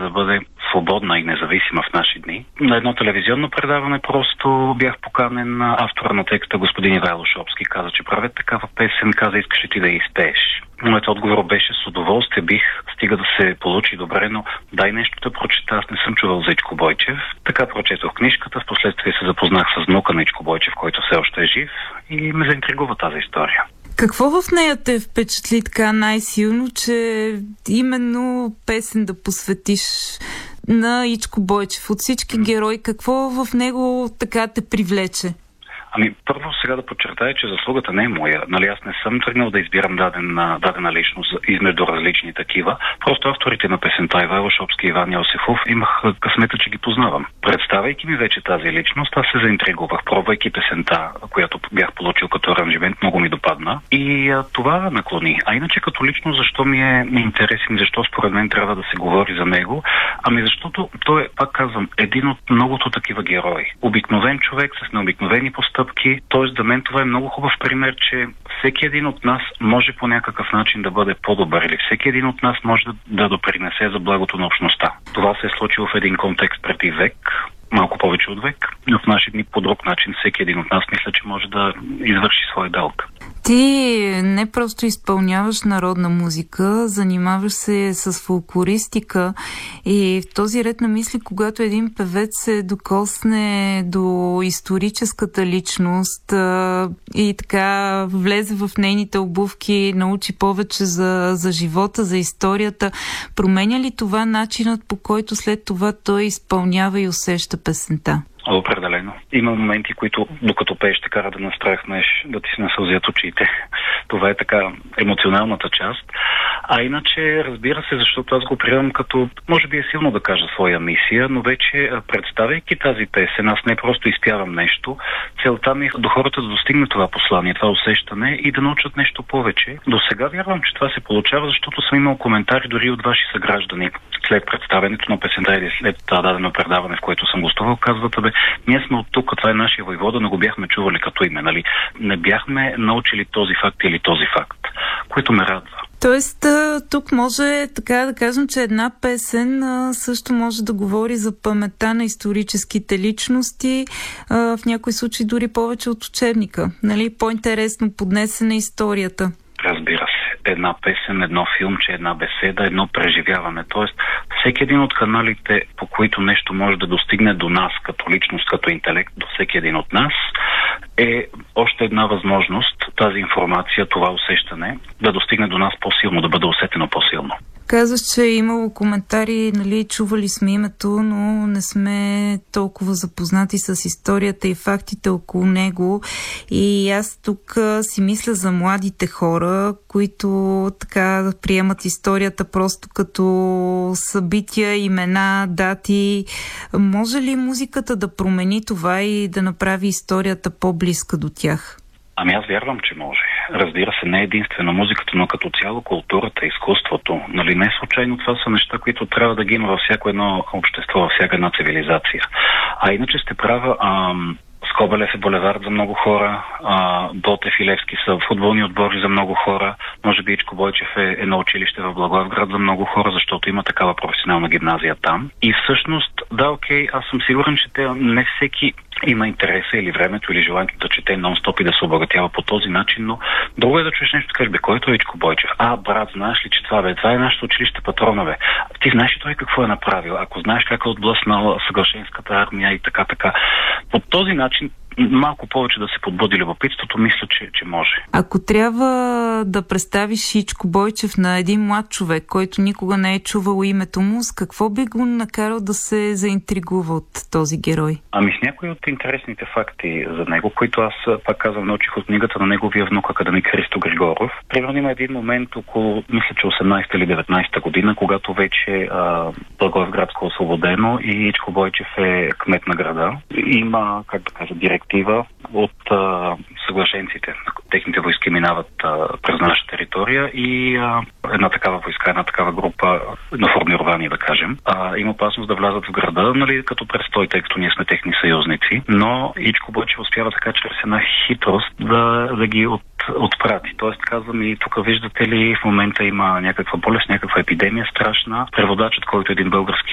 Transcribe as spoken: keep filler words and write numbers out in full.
да бъде свободна и независима в наши дни. На едно телевизионно предаване просто бях поканен, автора на текста господин Ивайло Шопски каза, че правят такава песен, каза, искаш ли ти да я изпееш? Моят отговор беше с удоволствие, бих, стига да се получи добре, но дай нещо да прочета, аз не съм чувал за Ичко Бойчев. Така прочетох книжката, впоследствие се запознах с внука на Ичко Бойчев, който все още е жив, и ме заинтригува тази история. Какво в нея те впечатли така най-силно, че именно песен да посветиш на Ичко Бойчев? От всички герои, какво в него така те привлече? Ами, първо сега да подчертая, че заслугата не е моя. Нали, аз не съм тръгнал да избирам дадена, дадена личност измежду различни такива. Просто авторите на песента Ивайло Шопски и Иван Йосифов имах късмета, че ги познавам. Представяйки ми вече тази личност, аз се заинтригувах, пробвайки песента, която бях получил като аранжимент, много ми допадна. И а, това наклони. А иначе като личност, защо ми е интересен, защо според мен трябва да се говори за него? Ами защото той е, пак казвам, един от многото такива герои. Обикновен човек с необикновени постъпки. Тоест, за мен това е много хубав пример, че всеки един от нас може по някакъв начин да бъде по-добър или всеки един от нас може да, да допринесе за благото на общността. Това се е случило в един контекст преди век, малко повече от век, но в наши дни по друг начин всеки един от нас мисля, че може да извърши своя дълг. Ти не просто изпълняваш народна музика, занимаваш се с фолклористика и в този ред на мисли, когато един певец се докосне до историческата личност а, и така влезе в нейните обувки, научи повече за, за живота, за историята, променя ли това начинът, по който след това той изпълнява и усеща песента? Определено. Има моменти, които докато пееш те кара да настрахнеш, да ти се насълзят очите. Това е така емоционалната част. А иначе, разбира се, защото аз го приемам като, може би е силно да кажа своя мисия, но вече представяйки тази песен, аз не просто изпявам нещо. Целта ми е до хората да достигне това послание, това усещане и да научат нещо повече. До сега вярвам, че това се получава, защото съм имал коментари дори от ваши съграждани след представянето на песента или след дадено предаване, в което съм гостувал, казват, бе, ние сме от тук, това е нашия войвода, но го бяхме чували като име, нали? Не бяхме научили този факт или този факт, което ме радва. Тоест, тук може така да кажем, че една песен също може да говори за паметта на историческите личности, в някои случаи дори повече от учебника. Нали? По-интересно поднесена историята. Разбира се. Една песен, едно филмче, една беседа, едно преживяване. Тоест, всеки един от каналите, по които нещо може да достигне до нас, като личност, като интелект, до всеки един от нас, е още една възможност тази информация, това усещане, да достигне до нас по-силно, да бъде усетено по-силно. Казваш, че е имало коментари, нали, чували сме името, но не сме толкова запознати с историята и фактите около него. И аз тук си мисля за младите хора, които така приемат историята просто като събития, имена, дати. Може ли музиката да промени това и да направи историята по-близка до тях? Ами аз вярвам, че може. Разбира се, не единствено музиката, но като цяло културата, изкуството. Нали, не случайно това са неща, които трябва да ги има във всяко едно общество, във всяка една цивилизация. А иначе сте права, ам, Скобелев е булевард за много хора, а, Ботев и Левски са футболни отбори за много хора, може би Ичко Бойчев е едно училище в Благоевград за много хора, защото има такава професионална гимназия там. И всъщност, да, окей, аз съм сигурен, че те, не всеки има интереса или времето или желанието да чете нон-стоп и да се обогатява по този начин, но друго е да чуеш нещо, да кажеш, бе, кой е той Ичко Бойчев? А, брат, знаеш ли, че това, бе, това е нашето училище Патрона, бе. Ти знаеш ли той какво е направил? Ако знаеш как е отблъснал Съглашенската армия и така, така. По този начин малко повече да се подбуди любопитството, мисля, че, че може. Ако трябва да представиш Ичко Бойчев на един млад човек, който никога не е чувал името му, с какво би го накарал да се заинтригува от този герой? Ами с някои от интересните факти за него, които аз пак казвам научих от книгата на неговия внук академик Христо Григоров. Примерно има един момент около, мисля, че осемнадесета или деветнадесета година, когато вече Благоевградско освободено и Ичко Бойчев е кмет на града. Има, как да кажа, директива от а, съглашенците. Техните войски минават а, през наша територия и а, една такава войска, една такава група на формирование, да кажем, а, има опасност да влязат в града, нали, като престой, тъй като ние сме техни съюзници, но Ичко Бойчев успява така чрез една хитрост да, да ги от, отпрати. Тоест, казвам и тук виждате ли, в момента има някаква болест, някаква епидемия страшна. Преводачът, който е един български